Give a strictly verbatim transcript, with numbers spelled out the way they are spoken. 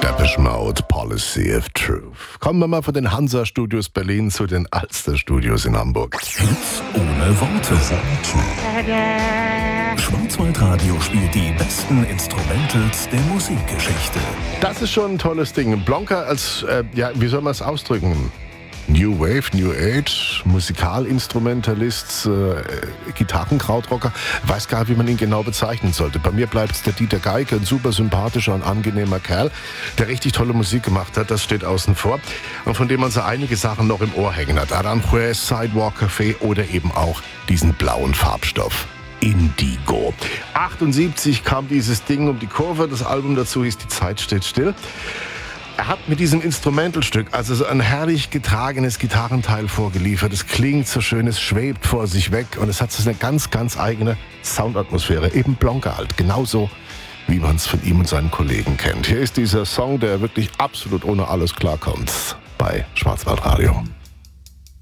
Depeche Mode, Policy of Truth. Kommen wir mal von den Hansa-Studios Berlin zu den Alster-Studios in Hamburg. Hits ohne Worte. Schwarzwaldradio spielt die besten Instrumentals der Musikgeschichte. Das ist schon ein tolles Ding. Blonka als, äh, ja, wie soll man es ausdrücken? New Wave, New Age, Musikalinstrumentalist, äh, Gitarrenkrautrocker. Weiß gar nicht, wie man ihn genau bezeichnen sollte. Bei mir bleibt es der Dieter Geike, ein super sympathischer und angenehmer Kerl, der richtig tolle Musik gemacht hat. Das steht außen vor. Und von dem man so einige Sachen noch im Ohr hängen hat. Aranjuez, Sidewalk Café oder eben auch diesen blauen Farbstoff. Indigo. achtundsiebzig kam dieses Ding um die Kurve. Das Album dazu hieß Die Zeit steht still. Er hat mit diesem Instrumentalstück also so ein herrlich getragenes Gitarrenteil vorgeliefert. Es klingt so schön, es schwebt vor sich weg und es hat so eine ganz, ganz eigene Soundatmosphäre. Eben Blonka halt, genauso wie man es von ihm und seinen Kollegen kennt. Hier ist dieser Song, der wirklich absolut ohne alles klarkommt bei Schwarzwaldradio.